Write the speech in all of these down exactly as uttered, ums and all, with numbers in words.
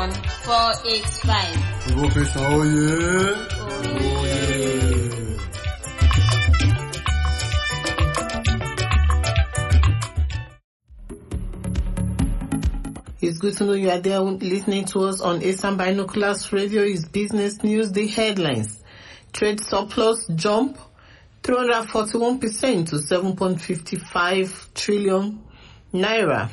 pound four eight five. Professor Oye. Oye. It's good to know you are there listening to us on Asian Binoculars Radio. It's business news. The headlines: trade surplus jump three hundred forty-one percent to seven point five five trillion naira.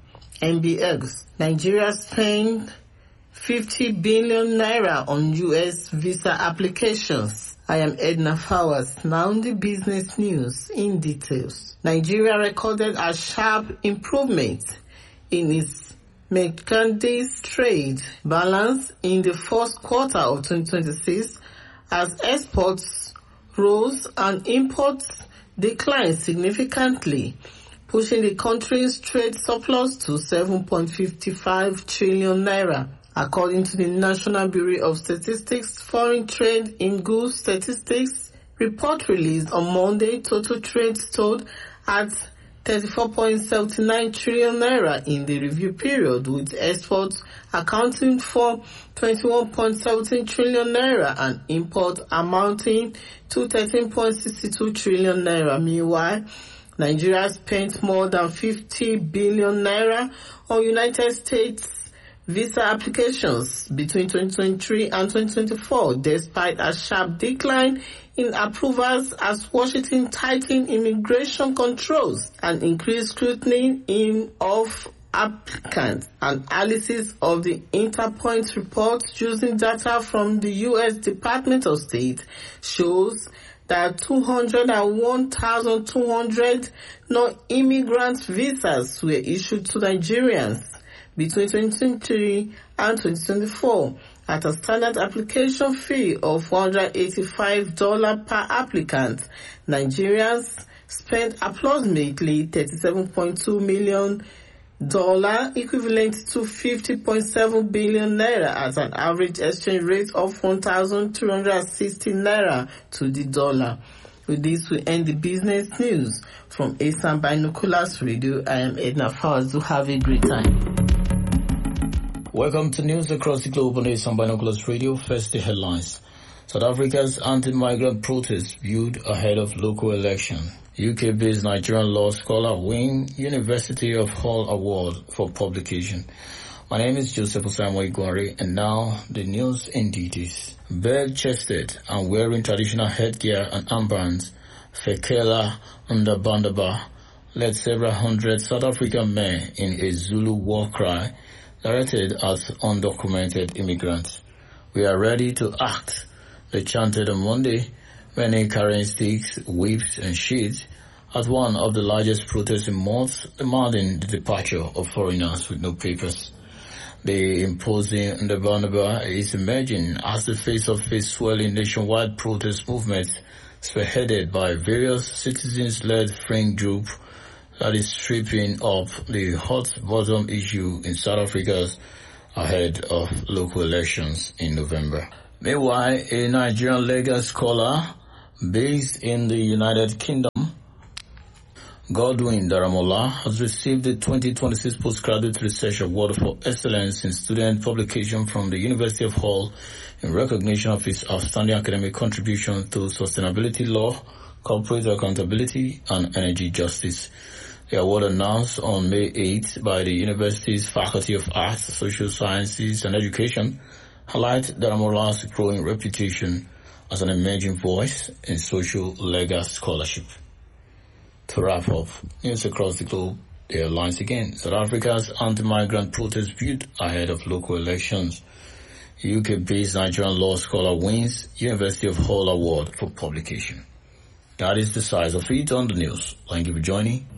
N B X: Nigeria spent fifty billion naira on U S visa applications. I am Edna Fowers. Now the business news in details. Nigeria recorded a sharp improvement in its merchandise trade balance in the first quarter of twenty twenty-six as exports rose and imports declined significantly, pushing the country's trade surplus to seven point five five trillion naira. According to the National Bureau of Statistics, Foreign Trade in Goods Statistics report released on Monday, total trade stood at thirty-four point seven nine trillion naira in the review period, with exports accounting for twenty-one point one seven trillion naira and imports amounting to thirteen point six two trillion naira. Meanwhile, Nigeria spent more than fifty billion naira on United States visa applications between twenty twenty-three and twenty twenty-four, despite a sharp decline in approvals as Washington tightened immigration controls and increased scrutiny in of applicants. An analysis of the Interpoint report using data from the U S Department of State shows that two hundred one thousand two hundred non-immigrant visas were issued to Nigerians between twenty twenty-three and twenty twenty-four at a standard application fee of one hundred eighty-five dollars per applicant. Nigerians spent approximately thirty-seven point two million dollars, equivalent to fifty point seven billion naira at an average exchange rate of one thousand two hundred sixty naira to the dollar. With this, we end the business news. From Asian Binoculars Radio, I am Edna Fowers. Do have a great time. Welcome to news across the globe on Asian Binoculars Radio. First, the headlines. South Africa's anti-migrant protests viewed ahead of local election. U K-based Nigerian law scholar win University of Hull Award for publication. My name is Joseph Osamoy Igwari, and now the news in details. Bare-chested and wearing traditional headgear and armbands, Fekela Ndabandaba led several hundred South African men in a Zulu war cry directed at undocumented immigrants. We are ready to act, they chanted on Monday, many carrying sticks, whips and sheets at one of the largest protests in months, demanding the departure of foreigners with no papers. The imposing Ndabandaba is emerging as the face of a swelling nationwide protest movement spearheaded by various citizens-led fringe group that is stripping up the hot bottom issue in South Africa ahead of local elections in November. Meanwhile, a Nigerian legal scholar based in the United Kingdom, Godwin Daramola, has received the twenty twenty-six Postgraduate Research Award for Excellence in Student Publication from the University of Hull in recognition of his outstanding academic contribution to sustainability law, corporate accountability, and energy justice. The award announced on May eighth by the university's Faculty of Arts, Social Sciences and Education highlight Daramola's growing reputation as an emerging voice in social legal scholarship. To wrap up, news across the globe, the headlines again. South Africa's anti-migrant protest viewed ahead of local elections. U K-based Nigerian law scholar wins University of Hull Award for publication. That is the size of it on the news. Thank you for joining.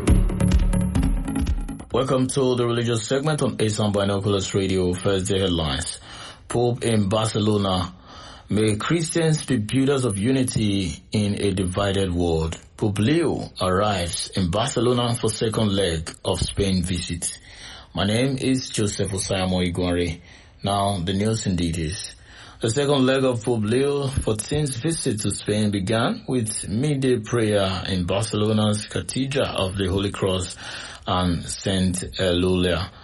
Welcome to the religious segment on Asian Binoculars Radio. First, the headlines. Pope in Barcelona. May Christians be builders of unity in a divided world. Pope Leo arrives in Barcelona for second leg of Spain visit. My name is Joseph Osamoy Igwari. Now, the news in details. The second leg of Pope Leo the fourteenth's visit to Spain began with midday prayer in Barcelona's Cathedral of the Holy Cross and Saint Eulalia.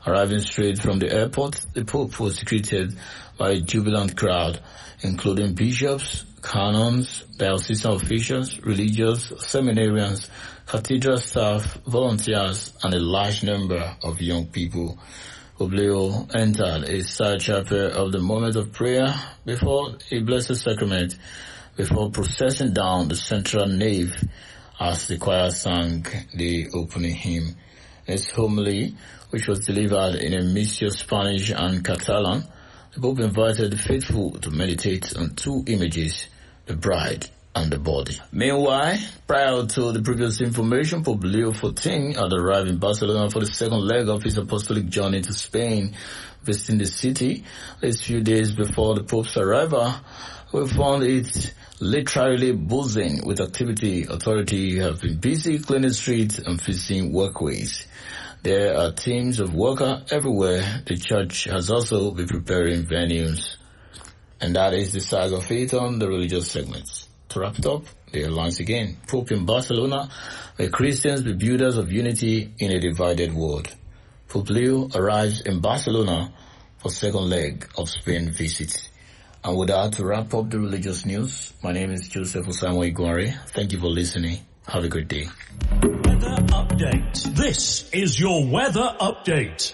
Arriving straight from the airport, the Pope was greeted by a jubilant crowd, including bishops, canons, diocesan officials, religious, seminarians, cathedral staff, volunteers, and a large number of young people. Pope Leo entered a side chapel of the moment of prayer before a blessed sacrament, before processing down the central nave as the choir sang the opening hymn. His homily, which was delivered in a mix of Spanish and Catalan, the Pope invited the faithful to meditate on two images, the bride and the body. Meanwhile, prior to the previous information, Pope Leo the fourteenth had arrived in Barcelona for the second leg of his apostolic journey to Spain, visiting the city. These few days before the Pope's arrival, we found it literally buzzing with activity. Authorities have been busy cleaning streets and fixing walkways. There are teams of workers everywhere. The church has also been preparing venues. And that is the size of it on the religious segments. To wrap it up, the headlines again. Pope in Barcelona, where Christians be builders of unity in a divided world. Pope Leo arrives in Barcelona for second leg of Spain visit. And with that, to wrap up the religious news, my name is Joseph Osamu Iguare. Thank you for listening. Have a good day. Weather update. This is your weather update.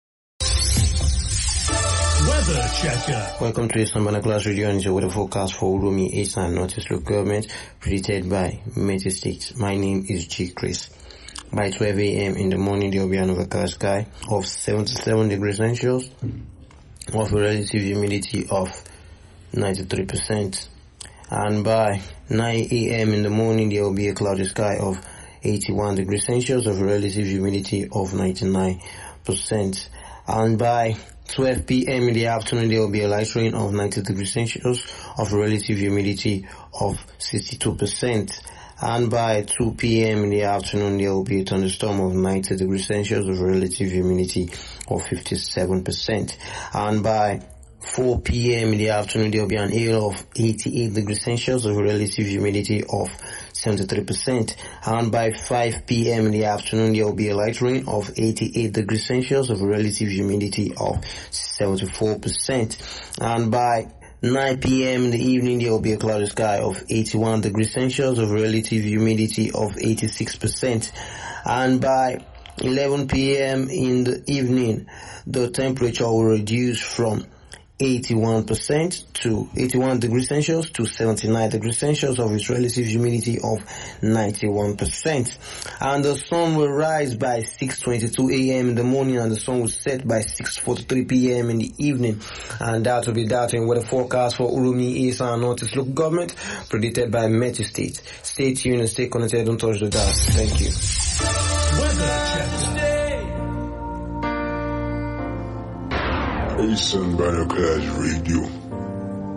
Weather checker. Welcome to Eastern Binoculars Radio and your weather forecast for Uromi, Eastern Northeast Local Government, predicted by Meta State. My name is G. Chris. By twelve a.m. in the morning, there will be an overcast sky of seventy-seven degrees Celsius, of a relative humidity of ninety-three percent. And by nine a.m. in the morning, there will be a cloudy sky of eighty-one degrees Celsius, of a relative humidity of ninety-nine percent. And by twelve p.m. in the afternoon, there will be a light rain of ninety degrees Celsius, of a relative humidity of sixty-two percent. And by two p.m. in the afternoon, there will be a thunderstorm of ninety degrees Celsius, of a relative humidity of fifty-seven percent. And by four p.m. in the afternoon, there will be an hail of eighty-eight degrees Celsius, of a relative humidity of seventy-three percent. And by five p.m. in the afternoon, there will be a light rain of eighty-eight degrees Celsius, of a relative humidity of seventy-four percent. And by nine p.m. in the evening, there will be a cloudy sky of eighty-one degrees Celsius, of a relative humidity of eighty-six percent. And by eleven p.m. in the evening, the temperature will reduce from eighty-one percent to eighty-one degrees Celsius to seventy-nine degrees Celsius, of its relative humidity of ninety-one percent. And the sun will rise by six twenty-two a.m. in the morning, and the sun will set by six forty-three p.m. in the evening. And that will be that in weather forecast for Uromi, East and Northeast Local Government, predicted by Meta State. Stay tuned and stay connected. Don't touch the dial. Thank you. Weather checker. Eastern Binoculars Radio.